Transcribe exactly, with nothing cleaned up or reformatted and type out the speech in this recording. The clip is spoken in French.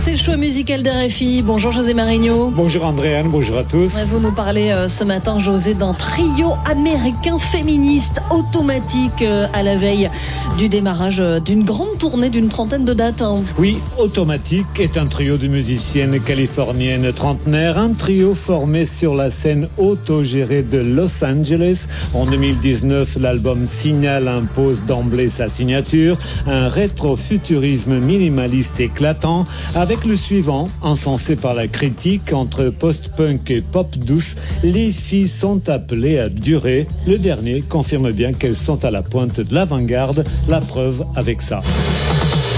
c'est le choix musical d'R F I. Bonjour José Marigno. Bonjour Andréane, bonjour à tous. Vous nous parlez euh, ce matin, José, d'un trio américain féministe automatique euh, à la veille du démarrage euh, d'une grande tournée d'une trentaine de dates. Hein. Oui, Automatique est un trio de musiciennes californiennes trentenaires, un trio formé sur la scène autogérée de Los Angeles. En deux mille dix-neuf, l'album Signal impose d'emblée sa signature, un rétro-futurisme minimaliste éclatant, avec le suivant, encensé par la critique entre post-punk et pop douce, les filles sont appelées à durer. Le dernier confirme bien qu'elles sont à la pointe de l'avant-garde, la preuve avec ça.